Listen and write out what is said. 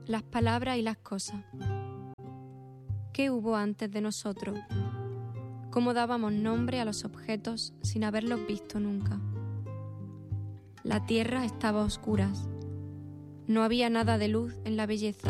las palabras y las cosas. ¿Qué hubo antes de nosotros? ¿Cómo dábamos nombre a los objetos sin haberlos visto nunca? La tierra estaba a oscuras. No había nada de luz en la belleza.